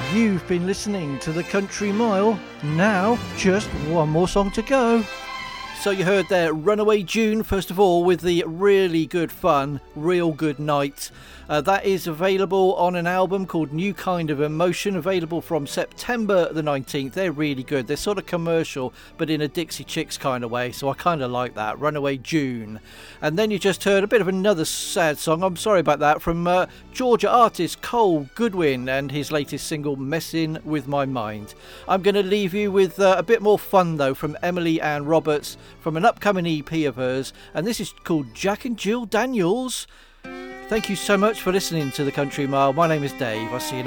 You've been listening to The Country Mile. Now, just one more song to go. So you heard there Runaway June, first of all, with the really good fun, Real Good Night. That is available on an album called New Kind of Emotion, available from September the 19th. They're really good. They're sort of commercial, but in a Dixie Chicks kind of way, so I kind of like that. Runaway June. And then you just heard a bit of another sad song, I'm sorry about that, from Georgia artist Cole Goodwin and his latest single, Messin' With My Mind. I'm going to leave you with a bit more fun, though, from Emily Ann Roberts, from an upcoming EP of hers, and this is called Jack and Jill Daniels. Thank you so much for listening to The Country Mile. My name is Dave. I'll see you next time.